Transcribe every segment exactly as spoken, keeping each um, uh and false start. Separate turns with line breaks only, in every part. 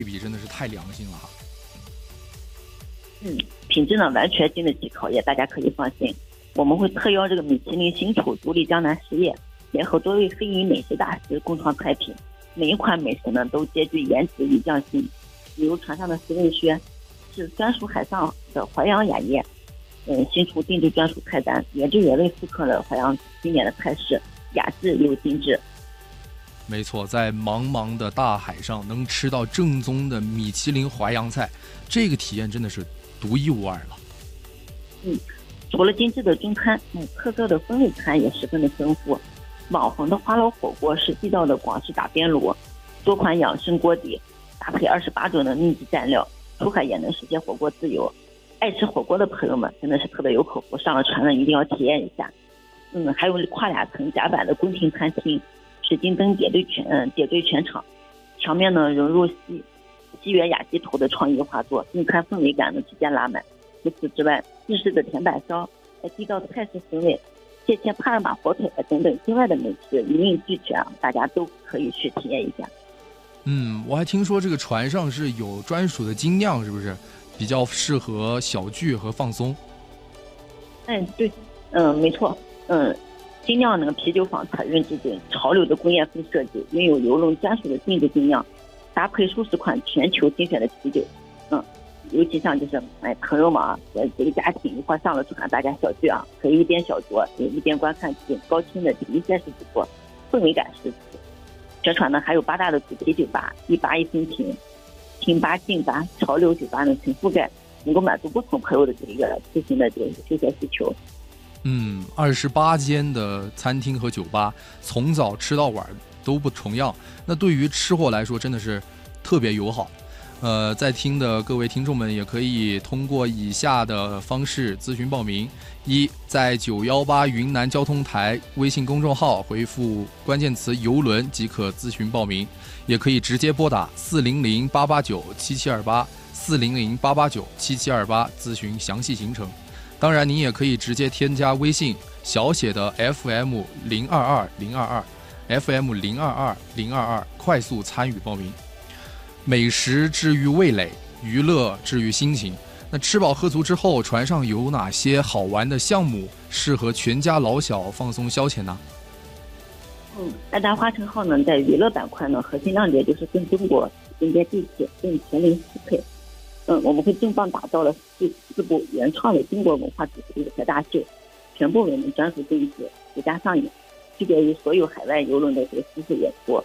比真的是太良心了哈。
嗯，品质呢完全经得起考验，大家可以放心。我们会特邀这个米其林星厨独立江南实业，联合多位非遗美食大师共创菜品，每一款美食呢都兼具颜值与匠心。比如船上的十味轩是专属海上的淮扬雅宴，嗯，新厨定制专属菜单，原汁原味复刻了淮扬经典的菜式，雅致又精致。
没错，在茫茫的大海上能吃到正宗的米其林淮扬菜，这个体验真的是独一无二了。
嗯，除了精致的中餐，嗯，特色的风味餐也十分的丰富。网红的花楼火锅是地道的广式打边炉，多款养生锅底，搭配二十八种的秘制蘸料，出海也能实现火锅自由。爱吃火锅的朋友们真的是特别有口福，上了船呢一定要体验一下。嗯，还有跨两层甲板的宫廷餐厅。水晶灯点缀全嗯点缀全场，墙面呢融入西西园雅集图的创意画作，用餐氛围感呢直接拉满。除此之外，日式的甜板烧、地道的泰式风味、蟹钳帕尔马火腿等等境外的美食一应俱全，大家都可以去体验一下。
嗯，我还听说这个船上是有专属的精酿，是不是比较适合小聚和放松？
嗯，对，嗯，没错，嗯。精酿呢，啤酒坊采用这种潮流的工业风设计，拥有游轮专属的定制精酿，搭配数十款全球精选的啤酒。嗯，尤其像就是哎朋友们啊，这个家庭一块上了船，大家小聚啊，可以一边小酌，一边观看这种高清的体育赛事直播，氛围感十足。全船呢还有八大的主题酒吧，一吧一分庭、听吧、静吧、潮流酒吧呢全覆盖，能够满足不同朋友的这个自行的这个休闲需求。
嗯，二十八间的餐厅和酒吧，从早吃到晚都不重样。那对于吃货来说，真的是特别友好。呃，在听的各位听众们也可以通过以下的方式咨询报名：一，在九一八云南交通台微信公众号回复关键词“游轮”即可咨询报名，也可以直接拨打四零零八八九七七二八四零零八八九七七二八咨询详细行程。当然，您也可以直接添加微信小写的 F M 零二二零二二 F M 零二二零二二，快速参与报名。美食治愈味蕾，娱乐治愈心情。那吃饱喝足之后，船上有哪些好玩的项目适合全家老小放松消遣呢？
嗯，爱达花城号呢，在娱乐板块呢，核心亮点就是跟中国衔接地铁，更全零适配。嗯，我们会重磅打造了四四部原创的中国文化主题舞台大秀，全部为我们专属定制，独家上演，区别于所有海外邮轮的这个私自演出。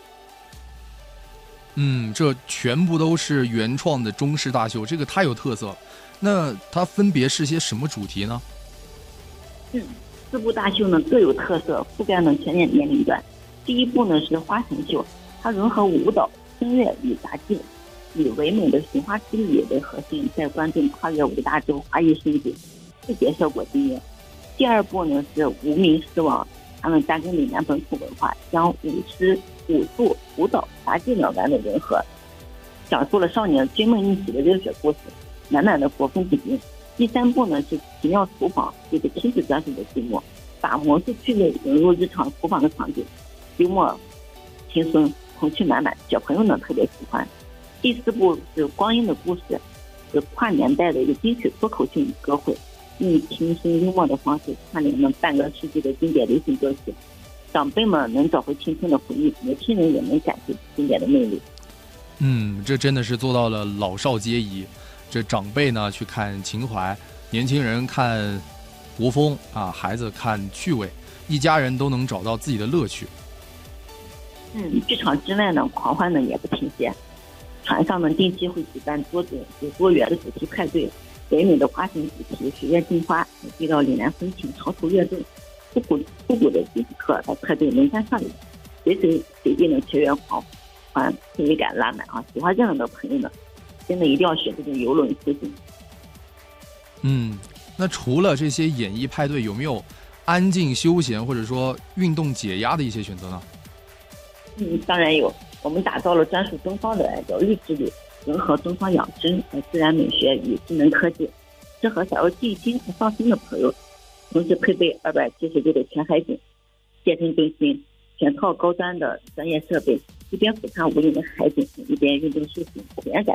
嗯，这全部都是原创的中式大秀，这个太有特色。那它分别是些什么主题呢？
嗯，四部大秀呢各有特色，覆盖了全年年龄段。第一部呢是花神秀，它融合舞蹈、声乐与杂技，以唯美的寻花之旅为核心，带观众跨越五大洲，花艺升级，视觉效果惊艳。第二部呢是无名狮王，他们扎根岭南本土文化，将舞狮、武术、舞蹈、杂技两完美融合，讲述了少年追梦一起的热血故事，满满的国风底蕴。第三部呢是奇妙厨房，这个亲子专属的节目，把魔术趣味融入日常厨房的场景，幽默轻松，童趣满满，小朋友呢特别喜欢。第四部是光阴的故事，是跨年代的一个金曲脱口秀歌会，用轻松幽默的方式串联了半个世纪的经典流行歌曲，长辈们能找回青春的回忆，年轻人也能感受经典的魅力。
嗯，这真的是做到了老少皆宜。这长辈呢去看情怀，年轻人看国风啊，孩子看趣味，一家人都能找到自己的乐趣。
嗯，剧场之外呢，狂欢呢也不停歇。船上呢定期会举办多种有多元的主题派对，唯美的花神主题、水月镜花、地道岭南风情、潮头乐队，复古复古的迪斯科在派对轮番上演，随时随地的全员狂欢，氛围感拉满啊！喜欢这样的朋友呢，真的一定要选这种游轮出行。
嗯，那除了这些演艺派对，有没有安静休闲或者说运动解压的一些选择呢？
嗯，当然有。我们打造了专属东方的疗愈之旅，融合东方养生、自然美学与智能科技，适合想要静心和放心的朋友。同时配备二百七十度的全海景健身中心，全套高端的专业设备， 一边俯瞰无垠的海景，一边运动塑形，自然感